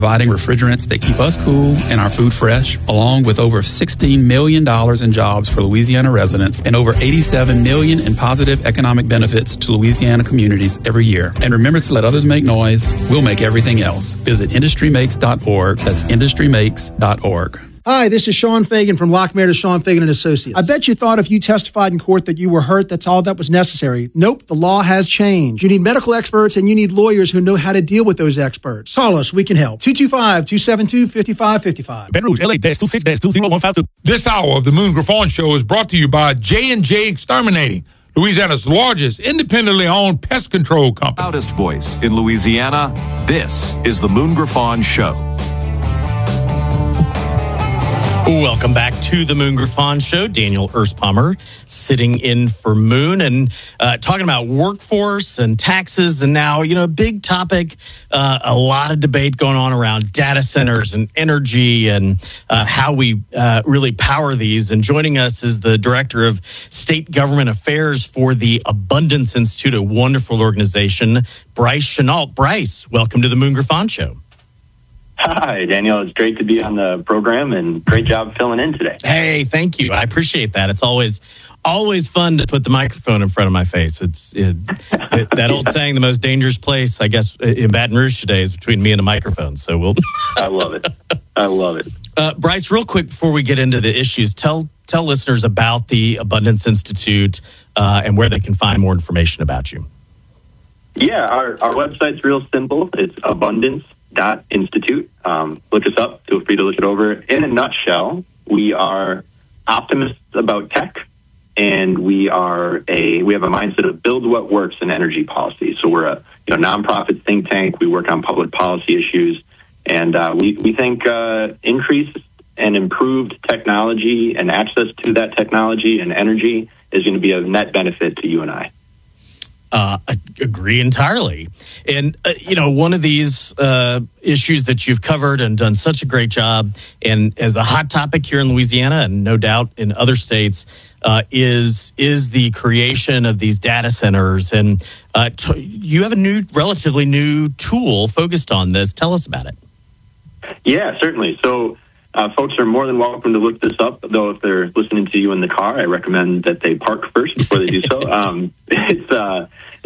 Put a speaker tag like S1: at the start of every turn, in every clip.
S1: providing refrigerants that keep us cool and our food fresh, along with over $16 million in jobs for Louisiana residents and over $87 million in positive economic benefits to Louisiana communities every year. And remember to let others make noise. We'll make everything else. Visit industrymakes.org. That's industrymakes.org.
S2: Hi, this is Sean Fagan from Lockmeyer Sean Fagan & Associates. I bet you thought if you testified in court that you were hurt, that's all that was necessary. Nope, the law has changed. You need medical experts and you need lawyers who know how to deal with those experts. Call us, we can help. 225-272-5555.
S3: Ben Rouge, LA-26-20152.
S4: This hour of the Moon Griffon Show is brought to you by J&J Exterminating, Louisiana's largest independently owned pest control company.
S5: Loudest voice in Louisiana, this is the Moon Griffon Show.
S6: Welcome back to the Moon Griffon Show. Daniel Erspommer sitting in for Moon and talking about workforce and taxes. And now, a big topic, a lot of debate going on around data centers and energy and how we really power these. And joining us is the Director of State Government Affairs for the Abundance Institute, a wonderful organization, Bryce Chenault. Bryce, welcome to the Moon Griffon Show.
S7: Hi, Daniel. It's great to be on the program and great job filling in today.
S6: Hey, thank you. I appreciate that. It's always fun to put the microphone in front of my face. That old saying, the most dangerous place, I guess, in Baton Rouge today is between me and a microphone. So we'll.
S7: I love it. I love it.
S6: Bryce, real quick before we get into the issues, tell listeners about the Abundance Institute and where they can find more information about you.
S7: Yeah, our website's real simple. It's abundance.institute. Look us up. Feel free to look it over. In a nutshell, we are optimists about tech, and we have a mindset of build what works in energy policy. So we're a nonprofit think tank. We work on public policy issues, and we think increased and improved technology and access to that technology and energy is going to be a net benefit to you and I.
S6: I agree entirely. And, one of these issues that you've covered and done such a great job, and as a hot topic here in Louisiana and no doubt in other states, is the creation of these data centers. And you have a relatively new tool focused on this. Tell us about it.
S7: Yeah, certainly. So folks are more than welcome to look this up, though if they're listening to you in the car, I recommend that they park first before they do so. It's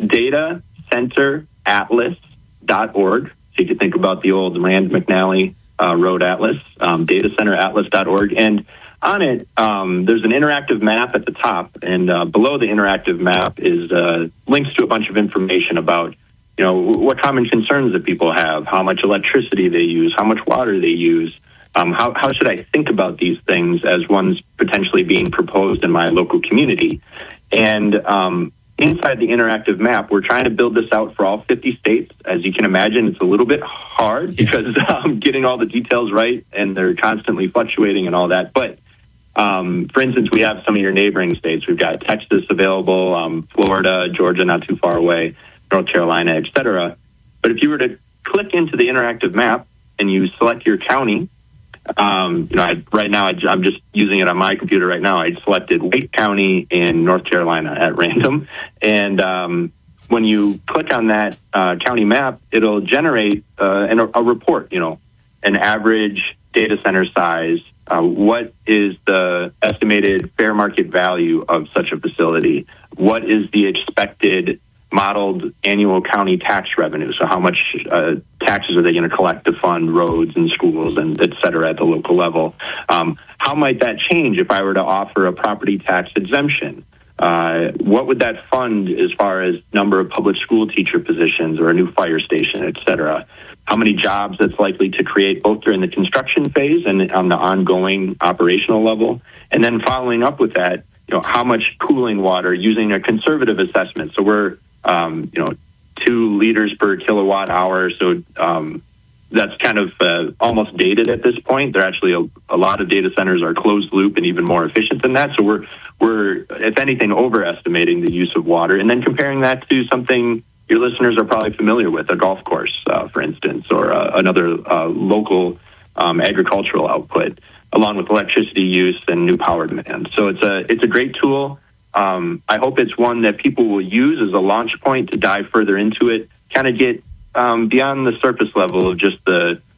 S7: datacenteratlas.org. So you can think about the old Rand McNally Road Atlas, datacenteratlas.org. And on it, there's an interactive map at the top, and below the interactive map is links to a bunch of information about what common concerns that people have, how much electricity they use, how much water they use. How should I think about these things as one's potentially being proposed in my local community? And inside the interactive map, we're trying to build this out for all 50 states. As you can imagine, it's a little bit hard because getting all the details right, and they're constantly fluctuating and all that. But for instance, we have some of your neighboring states. We've got Texas available, Florida, Georgia not too far away, North Carolina, et cetera. But if you were to click into the interactive map and you select your county, right now I'm just using it on my computer right now. I selected Wake County in North Carolina at random. And when you click on that county map, it'll generate a report, an average data center size. What is the estimated fair market value of such a facility? What is the expected modeled annual county tax revenue? So how much taxes are they going to collect to fund roads and schools and et cetera at the local level? How might that change if I were to offer a property tax exemption? What would that fund as far as number of public school teacher positions or a new fire station, et cetera? How many jobs that's likely to create both during the construction phase and on the ongoing operational level? And then following up with that, how much cooling water using a conservative assessment. So we're 2 liters per kilowatt hour. So that's kind of almost dated at this point. There actually a lot of data centers are closed loop and even more efficient than that. So we're if anything overestimating the use of water, and then comparing that to something your listeners are probably familiar with, a golf course, for instance, or another local agricultural output, along with electricity use and new power demand. So it's a great tool. I hope it's one that people will use as a launch point to dive further into it, kind of get beyond the surface level of just the